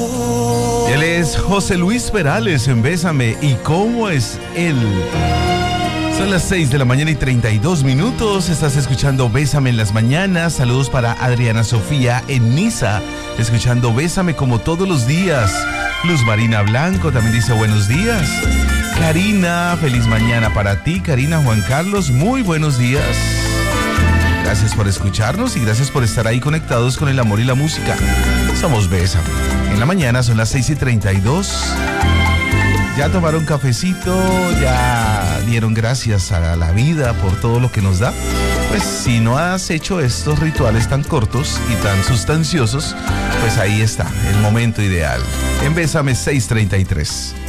Él es José Luis Perales en Bésame. ¿Y cómo es él? Son las 6 de la mañana y 32 minutos. Estás escuchando Bésame en las mañanas. Saludos para Adriana Sofía en Niza, escuchando Bésame como todos los días. Luz Marina Blanco también dice buenos días. Karina, feliz mañana para ti. Karina, Juan Carlos, muy buenos días. Gracias por escucharnos y gracias por estar ahí conectados con el amor y la música. Somos Bésame. En la mañana son las 6:32. Ya tomaron cafecito, ya dieron gracias a la vida por todo lo que nos da. Pues si no has hecho estos rituales tan cortos y tan sustanciosos, pues ahí está, el momento ideal. En Bésame 6:33.